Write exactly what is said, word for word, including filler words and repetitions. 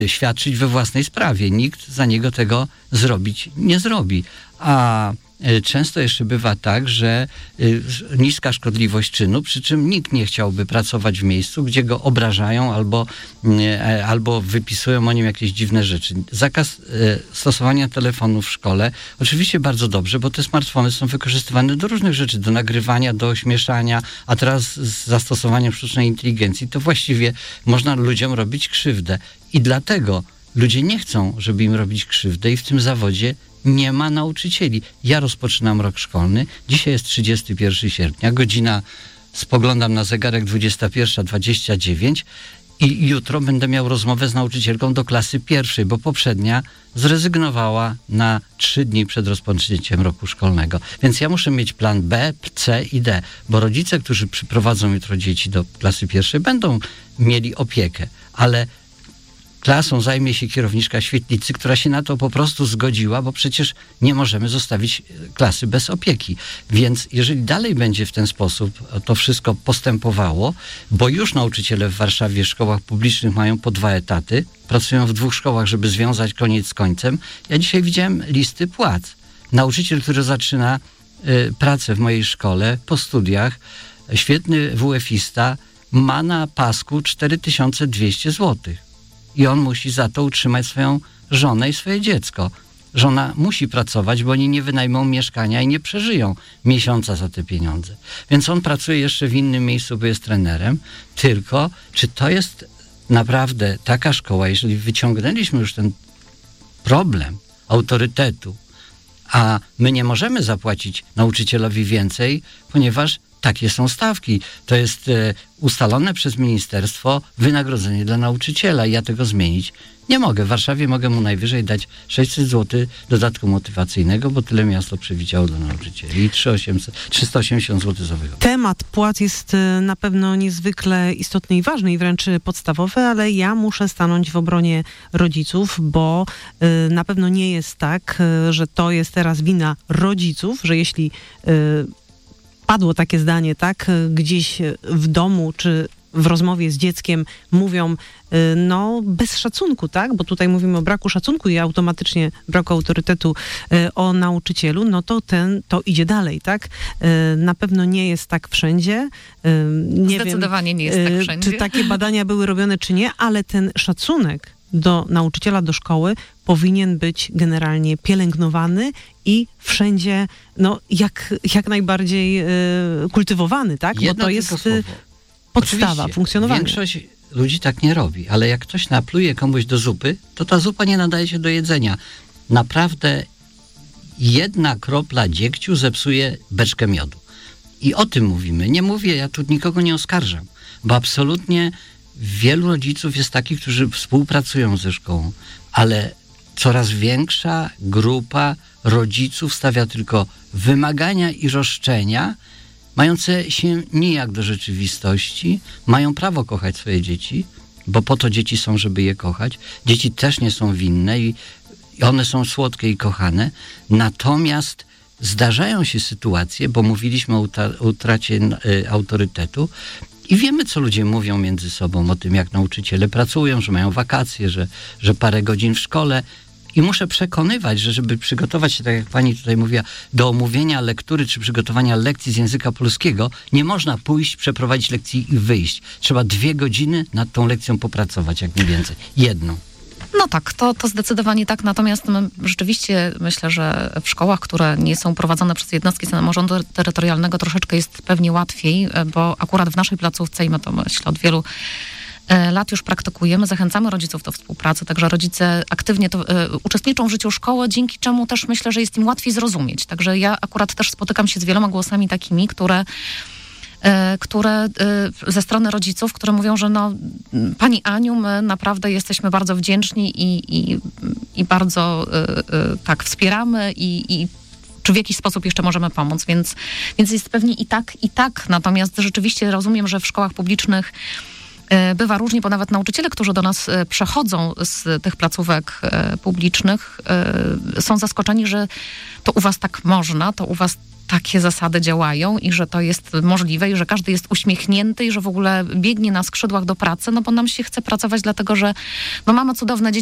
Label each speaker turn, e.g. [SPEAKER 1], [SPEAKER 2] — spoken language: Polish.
[SPEAKER 1] świadczyć we własnej sprawie. Nikt za niego tego zrobić nie zrobi. A często jeszcze bywa tak, że niska szkodliwość czynu, przy czym nikt nie chciałby pracować w miejscu, gdzie go obrażają albo, albo wypisują o nim jakieś dziwne rzeczy. Zakaz stosowania telefonu w szkole, oczywiście bardzo dobrze, bo te smartfony są wykorzystywane do różnych rzeczy, do nagrywania, do ośmieszania, a teraz z zastosowaniem sztucznej inteligencji to właściwie można ludziom robić krzywdę. I dlatego ludzie nie chcą, żeby im robić krzywdę i w tym zawodzie nie ma nauczycieli. Ja rozpoczynam rok szkolny. Dzisiaj jest trzydziestego pierwszego sierpnia. Godzina, spoglądam na zegarek, dwudziesta pierwsza dwadzieścia dziewięć i jutro będę miał rozmowę z nauczycielką do klasy pierwszej, bo poprzednia zrezygnowała na trzy dni przed rozpoczęciem roku szkolnego. Więc ja muszę mieć plan B, C i D, bo rodzice, którzy przyprowadzą jutro dzieci do klasy pierwszej, będą mieli opiekę, ale klasą zajmie się kierowniczka świetlicy, która się na to po prostu zgodziła, bo przecież nie możemy zostawić klasy bez opieki. Więc jeżeli dalej będzie w ten sposób to wszystko postępowało, bo już nauczyciele w Warszawie w szkołach publicznych mają po dwa etaty, pracują w dwóch szkołach, żeby związać koniec z końcem. Ja dzisiaj widziałem listy płac. Nauczyciel, który zaczyna y, pracę w mojej szkole po studiach, świetny W F-ista, ma na pasku cztery tysiące dwieście złotych. I on musi za to utrzymać swoją żonę i swoje dziecko. Żona musi pracować, bo oni nie wynajmą mieszkania i nie przeżyją miesiąca za te pieniądze. Więc on pracuje jeszcze w innym miejscu, bo jest trenerem. Tylko, czy to jest naprawdę taka szkoła, jeżeli wyciągnęliśmy już ten problem autorytetu, a my nie możemy zapłacić nauczycielowi więcej, ponieważ takie są stawki. To jest e, ustalone przez ministerstwo wynagrodzenie dla nauczyciela i ja tego zmienić nie mogę. W Warszawie mogę mu najwyżej dać sześćset złotych dodatku motywacyjnego, bo tyle miasto przewidziało dla nauczycieli i trzysta osiemdziesiąt złotych za wychowę.
[SPEAKER 2] Temat płac jest na pewno niezwykle istotny i ważny i wręcz podstawowy, ale ja muszę stanąć w obronie rodziców, bo y, na pewno nie jest tak, y, że to jest teraz wina rodziców, że jeśli y, padło takie zdanie, tak, gdzieś w domu czy w rozmowie z dzieckiem mówią, no bez szacunku, tak, bo tutaj mówimy o braku szacunku i automatycznie braku autorytetu o nauczycielu, no to ten, to idzie dalej, tak. Na pewno nie jest tak wszędzie. Nie
[SPEAKER 3] Zdecydowanie wiem, nie jest tak wszędzie.
[SPEAKER 2] Czy takie badania były robione, czy nie, ale ten szacunek do nauczyciela, do szkoły powinien być generalnie pielęgnowany i wszędzie, no, jak, jak najbardziej y, kultywowany, tak?
[SPEAKER 1] Jedno
[SPEAKER 2] bo to jest
[SPEAKER 1] słowo.
[SPEAKER 2] podstawa
[SPEAKER 1] Oczywiście,
[SPEAKER 2] funkcjonowania.
[SPEAKER 1] Większość ludzi tak nie robi, ale jak ktoś napluje komuś do zupy, to ta zupa nie nadaje się do jedzenia. Naprawdę jedna kropla dziegciu zepsuje beczkę miodu. I o tym mówimy. Nie mówię, ja tu nikogo nie oskarżam, bo absolutnie wielu rodziców jest takich, którzy współpracują ze szkołą, ale coraz większa grupa rodziców stawia tylko wymagania i roszczenia, mające się nijak do rzeczywistości. Mają prawo kochać swoje dzieci, bo po to dzieci są, żeby je kochać. Dzieci też nie są winne i one są słodkie i kochane. Natomiast zdarzają się sytuacje, bo mówiliśmy o utracie autorytetu, i wiemy, co ludzie mówią między sobą o tym, jak nauczyciele pracują, że mają wakacje, że, że parę godzin w szkole. I muszę przekonywać, że żeby przygotować się, tak jak pani tutaj mówiła, do omówienia lektury czy przygotowania lekcji z języka polskiego, nie można pójść, przeprowadzić lekcji i wyjść. Trzeba dwie godziny nad tą lekcją popracować, jak nie więcej. Jedną.
[SPEAKER 3] No tak, to, to zdecydowanie tak, natomiast my rzeczywiście myślę, że w szkołach, które nie są prowadzone przez jednostki samorządu terytorialnego, troszeczkę jest pewnie łatwiej, bo akurat w naszej placówce, i my to myślę od wielu lat już praktykujemy, zachęcamy rodziców do współpracy, także rodzice aktywnie to, y, uczestniczą w życiu szkoły, dzięki czemu też myślę, że jest im łatwiej zrozumieć. Także ja akurat też spotykam się z wieloma głosami takimi, które które ze strony rodziców, które mówią, że no, pani Aniu, my naprawdę jesteśmy bardzo wdzięczni i, i, i bardzo tak wspieramy i, i czy w jakiś sposób jeszcze możemy pomóc, więc, więc jest pewnie i tak, i tak. Natomiast rzeczywiście rozumiem, że w szkołach publicznych bywa różnie, bo nawet nauczyciele, którzy do nas przechodzą z tych placówek publicznych, są zaskoczeni, że to u was tak można, to u was takie zasady działają i że to jest możliwe i że każdy jest uśmiechnięty i że w ogóle biegnie na skrzydłach do pracy, no bo nam się chce pracować, dlatego że no mamy cudowne dzieci,